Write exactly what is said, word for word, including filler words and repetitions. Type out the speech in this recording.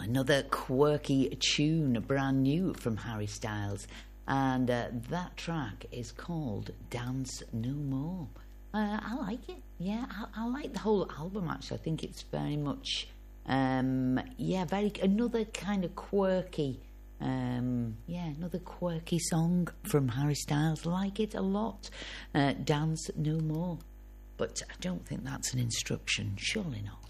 another quirky tune, brand new from Harry Styles. And uh, that track is called Dance No More. Uh, I like it. Yeah, I, I like the whole album, actually. I think it's very much, um, yeah, very another kind of quirky, um, yeah, another quirky song from Harry Styles. I like it a lot. Uh, Dance No More. But I don't think that's an instruction. Surely not.